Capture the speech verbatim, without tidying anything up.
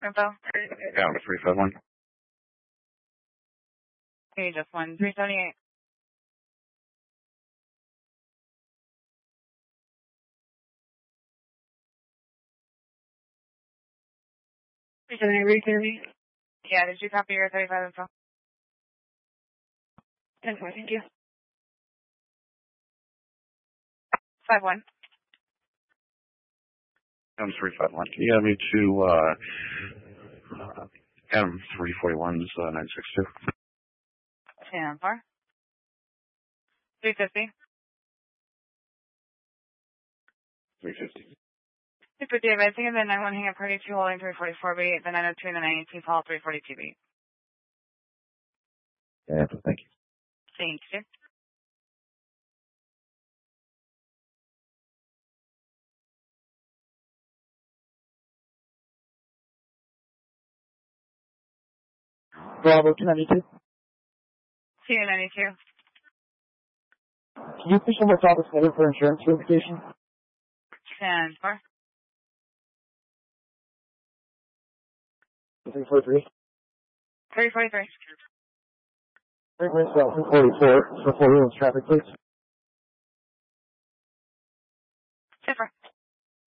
Info? Yeah, three five one. Okay, just one. three seventy-eight. three seventy-eight, thirty. Yeah, did you copy your thirty-five info? ten four, thank you. five one. M three five one. Can you have me to uh, M three forty-one's uh, nine six two? ten four. three fifty. three fifty. three fifty, advancing in the nine one hang up party two holding three forty-four B, the nine oh two and the nine eighteen call three forty-two B. Yeah, thank you. Thank you. Bravo two ninety-two. two ninety-two. Can you push over top of header for insurance verification? ten four. three forty-three. three forty-three. three forty-four for four wheels traffic, please. Super.